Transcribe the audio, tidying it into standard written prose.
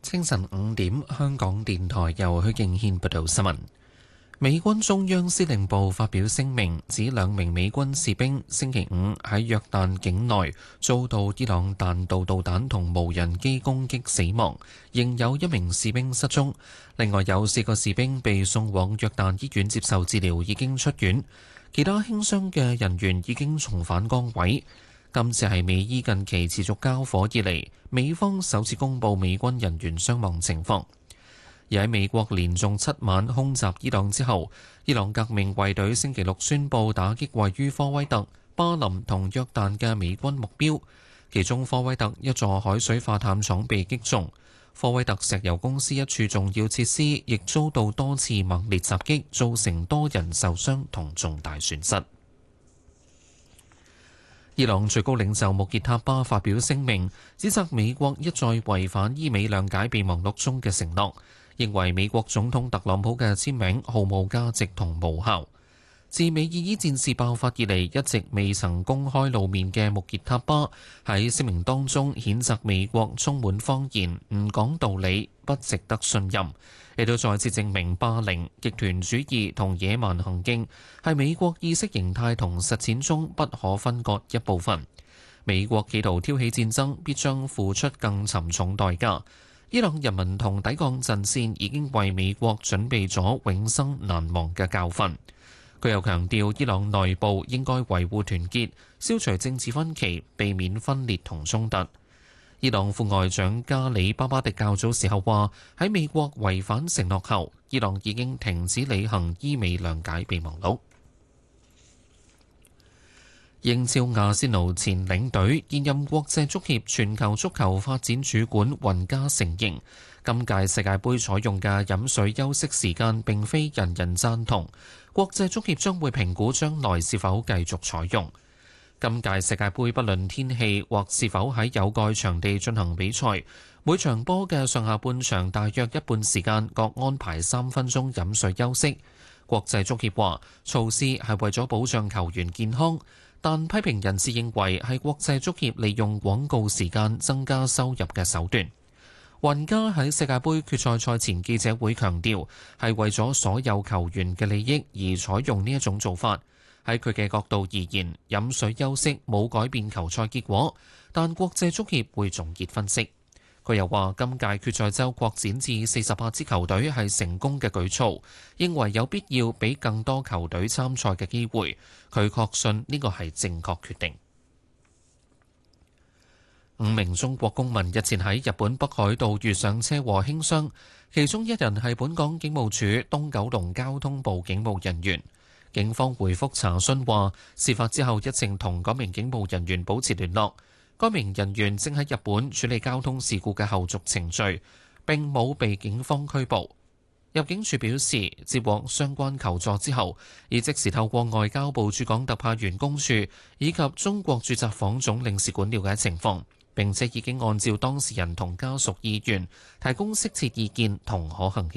清晨5點，香港電台由許敬軒報道新聞。美軍中央司令部發表聲明，指2名美軍士兵星期五喺約旦境內遭到伊朗彈道導彈同無人機攻擊死亡，仍有1名士兵失蹤。另外有4個士兵被送往約旦醫院接受治療，已經出院。其他輕傷嘅人員已經重返崗位。今次係美伊近期持續交火以嚟，美方首次公布美軍人員傷亡情況。而喺美國連續7晚空襲伊朗之後，伊朗革命衛隊星期六宣布打擊位於科威特、巴林同約旦嘅美軍目標，其中科威特一座海水化淡廠被擊中，科威特石油公司一處重要設施亦遭到多次猛烈襲擊，造成多人受傷同重大損失。伊朗最高領袖穆傑塔巴發表聲明，指責美國一再違反伊美諒解備忘錄中嘅承諾，認為美國總統特朗普嘅簽名毫無價值同無效。自美伊伊戰事爆發以嚟，一直未曾公開露面嘅穆傑塔巴喺聲明當中譴責美國充滿謊言、唔講道理、不值得信任，亦都再次證明霸凌、極權主義同野蠻行徑係美國意識形態同實踐中不可分割一部分。美國企圖挑起戰爭，必將付出更沉重代價。伊朗人民同抵抗陣線已經為美國準備咗永生難忘嘅教訓。佢又強調，伊朗內部應該維護團結，消除政治分歧，避免分裂同衝突。伊朗副外長加里巴巴迪較早時候話，喺美國違反承諾後，伊朗已經停止履行伊美諒解備忘錄。英超阿仙奴前領隊、現任國際足協全球足球發展主管雲加承認，今屆世界盃採用嘅飲水休息時間並非人人贊同，國際足協將會評估將來是否繼續採用。今屆世界盃不論天氣或是否喺有蓋場地進行比賽，每場波嘅上下半場大約一半時間各安排3分鐘飲水休息。國際足協話措施係為咗保障球員健康，但批評人士認為係國際足協利用廣告時間增加收入嘅手段。雲加喺世界盃決賽賽前記者會強調，係為咗所有球員嘅利益而採用呢一種做法。喺佢嘅角度而言，飲水休息冇改變球賽結果，但國際足協會總結分析。佢又話，今屆決賽周擴展至48支球隊係成功嘅舉措，認為有必要俾更多球隊參賽嘅機會。佢確信呢個係正確決定。5名中國公民日前喺日本北海道遇上車禍輕傷，其中1人係本港警務處東九龍交通部警務人員。警方回覆查詢話，事發之後一直同嗰名警務人員保持聯絡。該名人員正喺日本處理交通事故嘅後續程序，並冇被警方拘捕。入境處表示，接獲相關求助之後，已即時透過外交部駐港特派員公署以及中國駐札幌總領事館了解情況，並且已經按照當事人同家屬意願提供適切意見同可行協